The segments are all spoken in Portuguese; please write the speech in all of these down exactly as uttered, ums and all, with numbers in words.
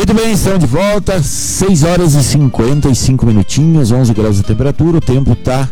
Muito bem, estamos de volta, seis horas e cinquenta e cinco minutinhos, onze graus de temperatura, o tempo tá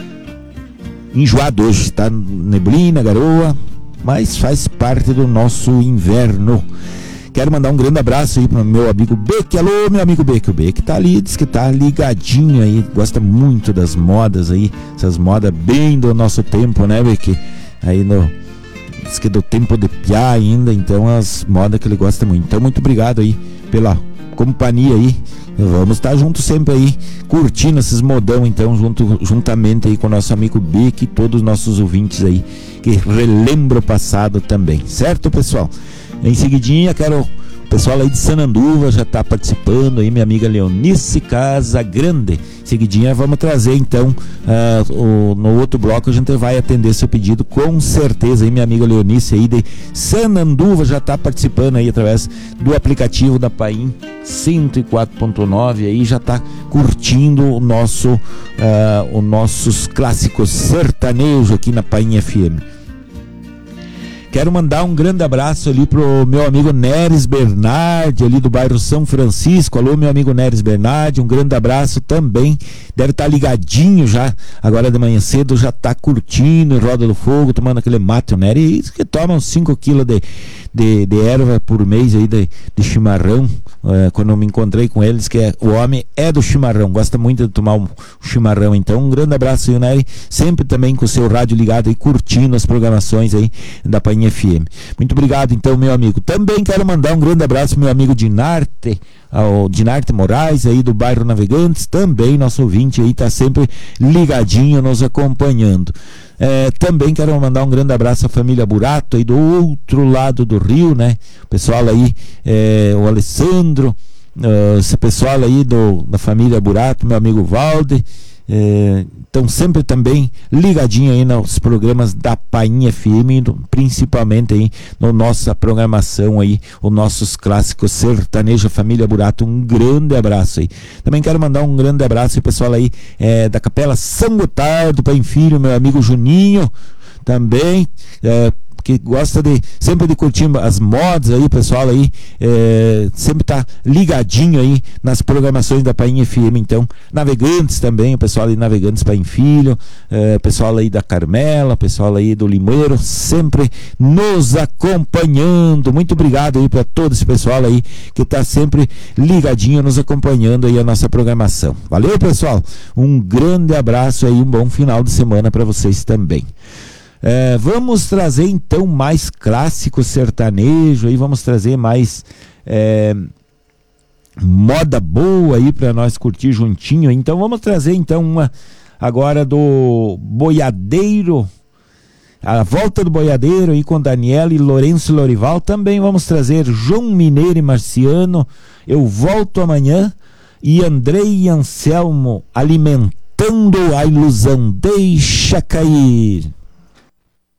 enjoado hoje, tá neblina, garoa, mas faz parte do nosso inverno. Quero mandar um grande abraço aí pro meu amigo Beck. Alô, meu amigo Beck. O Beck tá ali, diz que tá ligadinho aí, gosta muito das modas aí, essas modas bem do nosso tempo, né, Beck? Aí no... diz que do tempo de piá ainda, então as modas que ele gosta muito. Então, muito obrigado aí pela companhia aí. Vamos estar juntos sempre aí, curtindo esses modão, então, junto, juntamente aí com o nosso amigo Beck e todos os nossos ouvintes aí, que relembram o passado também. Certo, pessoal? Em seguidinha, quero... o pessoal aí de Sananduva já está participando aí, minha amiga Leonice Casa Grande. Em seguidinha vamos trazer então uh, o, no outro bloco a gente vai atender seu pedido com certeza aí, minha amiga Leonice aí de Sananduva já está participando aí através do aplicativo da Paim cento e quatro ponto nove aí, já está curtindo o nosso uh, os nossos clássicos sertanejos aqui na Paim F M. Quero mandar um grande abraço ali pro meu amigo Neres Bernardi, ali do bairro São Francisco. Alô, meu amigo Neres Bernardi, um grande abraço também. Deve estar ligadinho já, agora de manhã cedo, já tá curtindo Roda do Fogo, tomando aquele mate. O Neres que toma uns cinco quilos de, de, de erva por mês aí, de, de chimarrão. É, quando eu me encontrei com eles, que é, o homem é do chimarrão, gosta muito de tomar um, um chimarrão. Então, um grande abraço aí, Neres, sempre também com o seu rádio ligado aí, curtindo as programações aí da Painha F M. Muito obrigado, então, meu amigo. Também quero mandar um grande abraço pro meu amigo Dinarte, ao Dinarte Moraes, aí do bairro Navegantes, também nosso ouvinte aí, tá sempre ligadinho, nos acompanhando. É, também quero mandar um grande abraço à família Burato, aí do outro lado do rio, né? O pessoal aí, é, o Alessandro, uh, esse pessoal aí do, da família Burato, meu amigo Valde, estão é, sempre também ligadinho aí nos programas da Painha F M, principalmente aí na nossa programação aí, os nossos clássicos sertanejo, família Burato. Um grande abraço aí. Também quero mandar um grande abraço aí, pessoal aí é, da Capela São Gotardo, Pai Filho, meu amigo Juninho, também é, que gosta de sempre de curtir as modas aí, pessoal aí é, sempre tá ligadinho aí nas programações da Painha F M. Então, Navegantes também, o pessoal aí Navegantes Pai Filho, é, pessoal aí da Carmela, pessoal aí do Limoeiro, sempre nos acompanhando. Muito obrigado aí para todo esse pessoal aí que tá sempre ligadinho, nos acompanhando aí a nossa programação. Valeu, pessoal, um grande abraço aí, um bom final de semana para vocês também. É, vamos trazer então mais clássico sertanejo aí, vamos trazer mais é, moda boa aí para nós curtir juntinho. Então vamos trazer então uma agora do Boiadeiro, a volta do Boiadeiro aí com Daniela e Lourenço Lorival. Também vamos trazer João Mineiro e Marciano, Eu Volto Amanhã, e Andrei e Anselmo, Alimentando a Ilusão. Deixa cair.